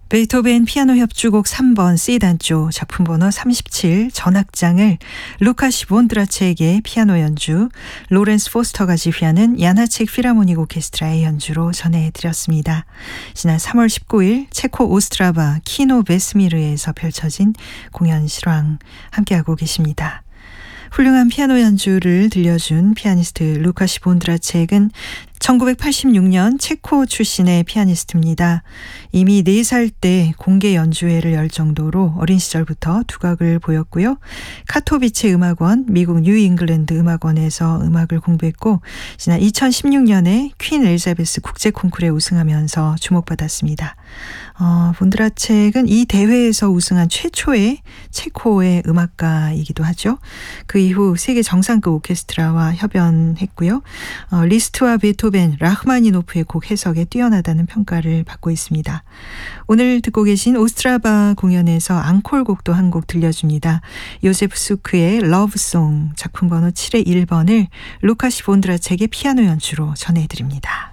베토벤 피아노 협주곡 3번 C단조 작품 번호 37 전악장을 루카시 본드라체에게 피아노 연주, 로렌스 포스터가 지휘하는 야나책 필하모닉 오케스트라의 연주로 전해드렸습니다. 지난 3월 19일 체코 오스트라바 키노 베스미르에서 펼쳐진 공연 실황 함께하고 계십니다. 훌륭한 피아노 연주를 들려준 피아니스트 루카시 본드라체크는 1986년 체코 출신의 피아니스트입니다. 이미 4살 때 공개 연주회를 열 정도로 어린 시절부터 두각을 보였고요. 카토비체 음악원, 미국 뉴잉글랜드 음악원에서 음악을 공부했고 지난 2016년에 퀸 엘리자베스 국제 콩쿠르에 우승하면서 주목받았습니다. 본드라체크는 이 대회에서 우승한 최초의 체코의 음악가이기도 하죠. 그 이후 세계 정상급 오케스트라와 협연했고요. 리스트와 베토벤, 라흐마니노프의 곡 해석에 뛰어나다는 평가를 받고 있습니다. 오늘 듣고 계신 오스트라바 공연에서 앙콜곡도 한 곡 들려줍니다. 요세프 수크의 러브송 작품 번호 7의 1번을 루카시 본드라체크의 피아노 연주로 전해드립니다.